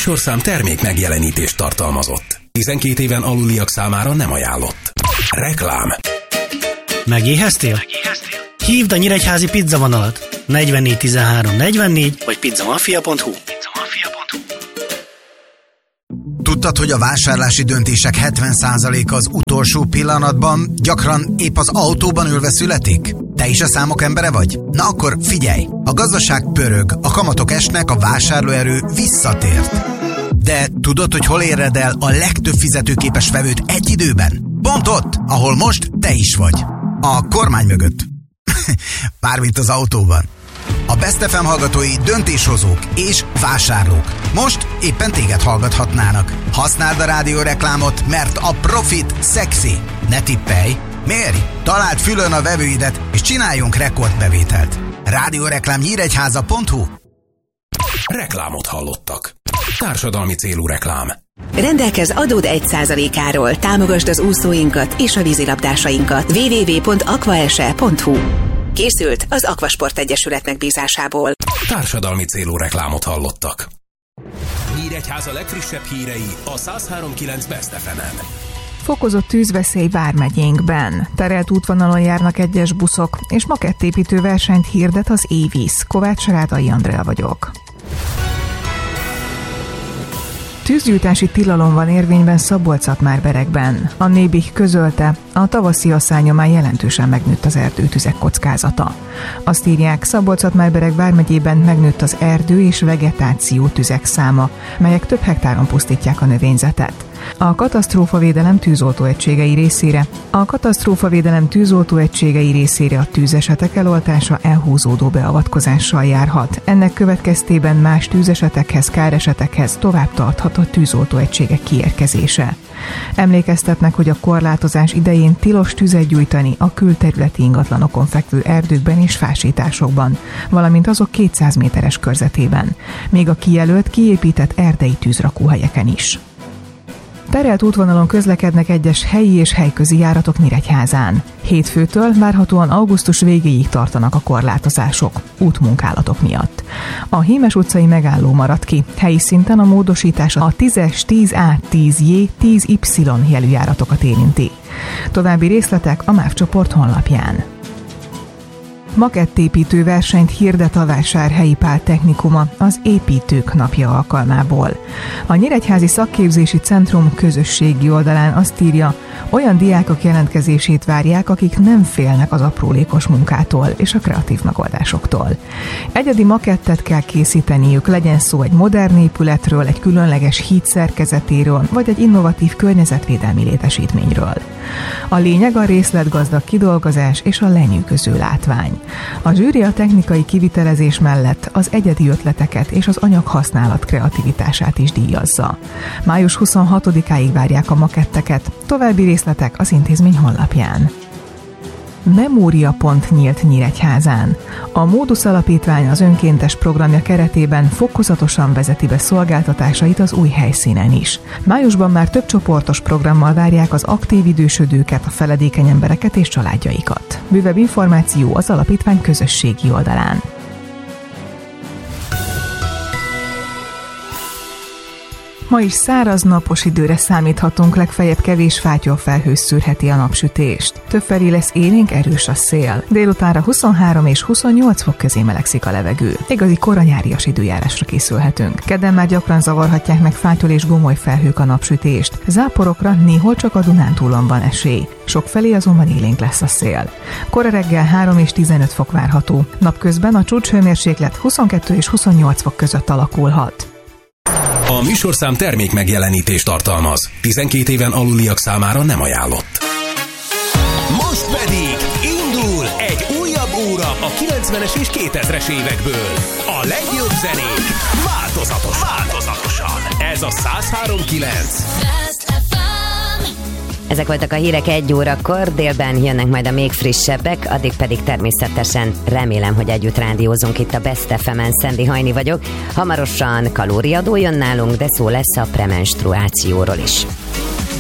műsorszám termék megjelenítést tartalmazott. 12 éven aluliak számára nem ajánlott. Reklám. Megéheztél? Hívd a Nyíregyházi pizzavonalat 44 13 44 vagy pizzamafia.hu. Tudtad, hogy a vásárlási döntések 70%-a az utolsó pillanatban, gyakran épp az autóban ülve születik? Te is a számok embere vagy? Na akkor figyelj! A gazdaság pörög, a kamatok esnek, a vásárlóerő visszatért. De tudod, hogy hol éred el a legtöbb fizetőképes vevőt egy időben? Pont ott, ahol most te is vagy. A kormány mögött. Mármint az autóban. A Best FM hallgatói döntéshozók és vásárlók. Most éppen téged hallgathatnának. Használd a rádióreklámot, mert a profit szexi. Ne tippelj! Mérj! Találd fülön a vevőidet, és csináljunk rekordbevételt. Rádióreklám nyíregyháza.hu. Reklámot hallottak. Társadalmi célú reklám. Rendelkezz adód 1%-áról, támogasd az úszóinkat és a vízilabdásainkat. www.aquaese.hu. Készült az Aquasport Egyesület megbízásából. Társadalmi célú reklámot hallottak. Nyíregyháza legfrissebb hírei a 103.9 Best FM-en. Fokozott tűzveszély vármegyénkben. Terelt útvonalon járnak egyes buszok, és makettépítő versenyt hirdet az Évisz. Kovács Rádai Andrea vagyok. Tűzgyújtási tilalom van érvényben Szabolcs-Szatmár-Berekben. A Nébih közölte, a tavaszi asszály nyomán jelentősen megnőtt az erdőtüzek kockázata. Azt írják, Szabolcs-Szatmár-Berek vármegyében megnőtt az erdő és vegetáció tüzek száma, melyek több hektáron pusztítják a növényzetet. A katasztrófavédelem tűzoltóegységei részére a tűzesetek eloltása elhúzódó beavatkozással járhat. Ennek következtében más tűzesetekhez, káresetekhez tovább tarthat a tűzoltóegységek kiérkezése. Emlékeztetnek, hogy a korlátozás idején tilos tüzet gyújtani a külterületi ingatlanokon fekvő erdőkben és fásításokban, valamint azok 200 méteres körzetében, még a kijelölt, kiépített erdei tűzrakóhelyeken is. Terelt útvonalon közlekednek egyes helyi és helyközi járatok Nyíregyházán. Hétfőtől várhatóan augusztus végéig tartanak a korlátozások, útmunkálatok miatt. A Hímes utcai megálló maradt ki, helyi szinten a módosítás a 10-es, 10A, 10J, 10Y jelű járatokat érinti. További részletek a MÁV csoport honlapján. Makettépítő versenyt hirdet a Vásárhelyi Pál Technikuma az Építők Napja alkalmából. A Nyíregyházi Szakképzési Centrum közösségi oldalán azt írja, olyan diákok jelentkezését várják, akik nem félnek az aprólékos munkától és a kreatív megoldásoktól. Egyedi makettet kell készíteniük, legyen szó egy modern épületről, egy különleges híd szerkezetéről, vagy egy innovatív környezetvédelmi létesítményről. A lényeg a részletgazdag kidolgozás és a lenyűgöző látvány. A zsűri a technikai kivitelezés mellett az egyedi ötleteket és az anyaghasználat kreativitását is díjazza. Május 26-áig várják a maketteket, további részletek az intézmény honlapján. Memóriapont nyílt Nyíregyházán. A Módusz Alapítvány az önkéntes programja keretében fokozatosan vezeti be szolgáltatásait az új helyszínen is. Májusban már több csoportos programmal várják az aktív idősödőket, a feledékeny embereket és családjaikat. Bővebb információ az alapítvány közösségi oldalán. Ma is száraz, napos időre számíthatunk, legfeljebb kevés fátyolfelhő szűrheti a napsütést. Többfelé lesz élénk, erős a szél. Délutánra 23 és 28 fok közé melegszik a levegő. Igazi koranyárias időjárásra készülhetünk. Kedden már gyakran zavarhatják meg fátyol és gomoly felhők a napsütést. Záporokra néhol csak a Dunántúlon van esély. Sokfelé azonban élénk lesz a szél. Kora reggel 3 és 15 fok várható. Napközben a csúcshőmérséklet 22 és 28 fok között alakulhat. A műsorszám termék megjelenítést tartalmaz. 12 éven aluliak számára nem ajánlott. Most pedig indul egy újabb óra a 90-es és 2000-es évekből. A legjobb zenék változatosan. Ez a 103.9. Ezek voltak a hírek 1 órakor, délben jönnek majd a még frissebbek, addig pedig természetesen remélem, hogy együtt rádiózunk itt a Best FM-en. Szendi Hajni vagyok. Hamarosan kalóriadó jön nálunk, de szó lesz a premenstruációról is.